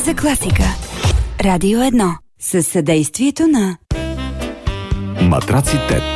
за класика. Радио 1 със съдействието на Матраци ТЕТ.